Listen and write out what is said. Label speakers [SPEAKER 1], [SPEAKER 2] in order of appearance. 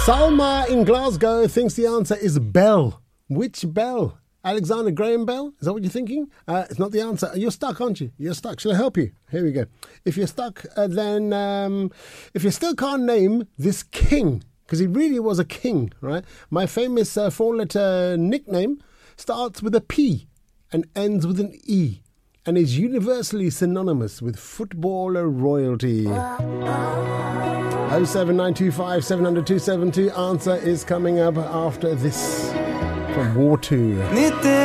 [SPEAKER 1] Salma in Glasgow thinks the answer is Bell. Which Bell? Alexander Graham Bell? Is that what you're thinking? It's not the answer. You're stuck, aren't you? You're stuck. Shall I help you? Here we go. If you're stuck, then if you still can't name this king, because he really was a king, right? My famous four-letter nickname starts with a P and ends with an E and is universally synonymous with footballer royalty. 07925 700 272. Answer is coming up after this from War 2.